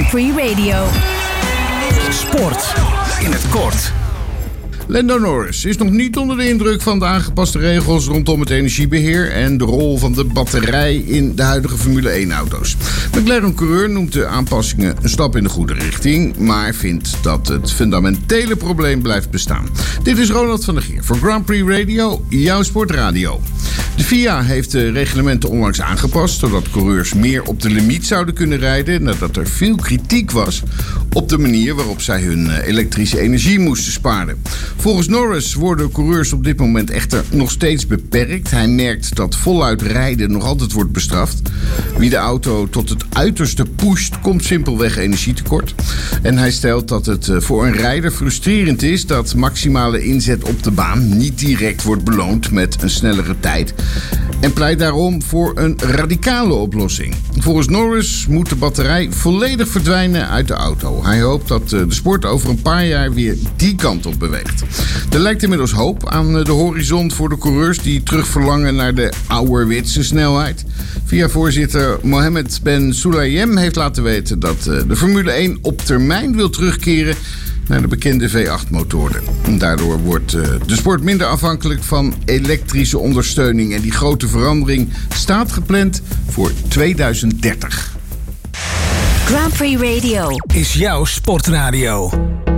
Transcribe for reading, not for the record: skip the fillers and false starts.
Grand Prix Radio. Sport in het kort. Lando Norris is nog niet onder de indruk van de aangepaste regels rondom het energiebeheer en de rol van de batterij in de huidige Formule 1-auto's. McLaren-coureur noemt de aanpassingen een stap in de goede richting, maar vindt dat het fundamentele probleem blijft bestaan. Dit is Ronald van der Geer voor Grand Prix Radio, jouw sportradio. De FIA heeft de reglementen onlangs aangepast, zodat coureurs meer op de limiet zouden kunnen rijden, nadat er veel kritiek was op de manier waarop zij hun elektrische energie moesten sparen. Volgens Norris worden coureurs op dit moment echter nog steeds beperkt. Hij merkt dat voluit rijden nog altijd wordt bestraft. Wie de auto tot het uiterste pusht, komt simpelweg energietekort. En hij stelt dat het voor een rijder frustrerend is dat maximale inzet op de baan niet direct wordt beloond met een snellere tijd. En pleit daarom voor een radicale oplossing. Volgens Norris moet de batterij volledig verdwijnen uit de auto. Hij hoopt dat de sport over een paar jaar weer die kant op beweegt. Er lijkt inmiddels hoop aan de horizon voor de coureurs die terug verlangen naar de ouderwetse snelheid. FIA-voorzitter Mohammed Ben Sulayem heeft laten weten dat de Formule 1 op termijn wil terugkeren naar de bekende V8-motoren. Daardoor wordt de sport minder afhankelijk van elektrische ondersteuning. En die grote verandering staat gepland voor 2030. Grand Prix Radio Is jouw sportradio.